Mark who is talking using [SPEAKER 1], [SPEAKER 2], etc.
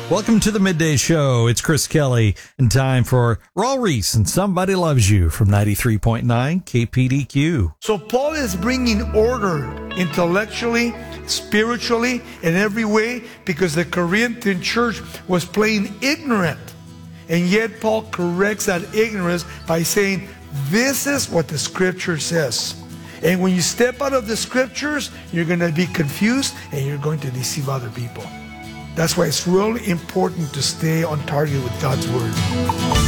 [SPEAKER 1] Welcome to the Midday Show. It's Chris Kelly, and time for Raul Reese and Somebody Loves You from 93.9 KPDQ.
[SPEAKER 2] So Paul is bringing order intellectually, spiritually, in every way, because the Corinthian church was playing ignorant. And yet Paul corrects that ignorance by saying, this is what the scripture says. And when you step out of the scriptures, you're going to be confused and you're going to deceive other people. That's why it's really important to stay on target with God's word.